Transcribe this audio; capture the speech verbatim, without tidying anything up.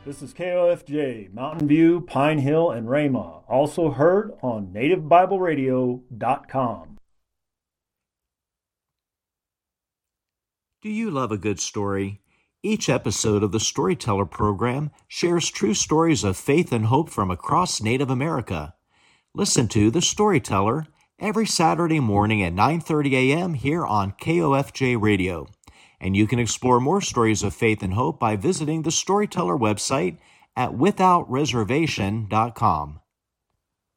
This is K O F J, Mountain View, Pine Hill, and Rama, also heard on native bible radio dot com. Do you love a good story? Each episode of the Storyteller program shares true stories of faith and hope from across Native America. Listen to The Storyteller every Saturday morning at nine thirty a.m. here on K O F J Radio. And you can explore more stories of faith and hope by visiting the Storyteller website at without reservation dot com.